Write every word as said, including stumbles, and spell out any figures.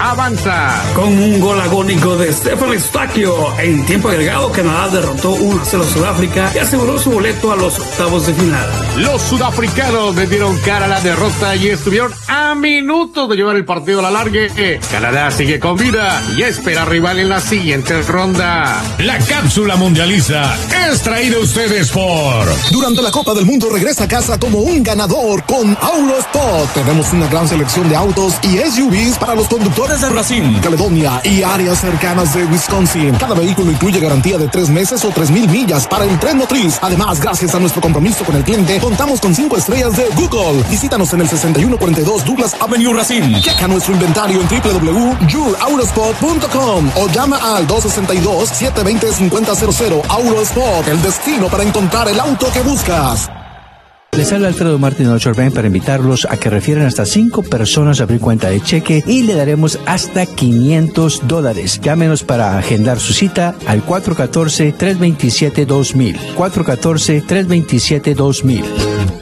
avanza. Con un gol agónico de Stefan Eustaquio, en tiempo agregado, Canadá derrotó uno a cero a Sudáfrica y aseguró su boleto a los octavos de final. Los sudafricanos le dieron cara a la derrota y estuvieron a minutos de llevar el partido a la larga. Canadá sigue con vida y espera rival en la siguiente ronda. La cápsula mundialista es traída a ustedes por... Durante la Copa del Mundo regresa a casa como un ganador con Autospot. Tenemos una gran selección de autos y S U Vs para los conductores de Racine, Caledonia y áreas cercanas de Wisconsin. Cada vehículo incluye garantía de tres meses o tres mil millas para el tren motriz. Además, gracias a nuestro compromiso con el cliente, contamos con cinco estrellas de Google. Visítanos en el sesenta y uno cuarenta y dos Douglas Avenue Racine. Checa nuestro inventario en w w w punto your autospot punto com o llama al dos sesenta y dos, siete veinte, cincuenta cero cero. Autospot, el destino para encontrar el auto que buscas. Les habla Alfredo Martín de Ochorbén para invitarlos a que refieran hasta cinco personas a abrir cuenta de cheque y le daremos hasta quinientos dólares. Llámenos para agendar su cita al cuatro uno cuatro, tres dos siete, dos mil. cuatro uno cuatro, tres dos siete, dos mil.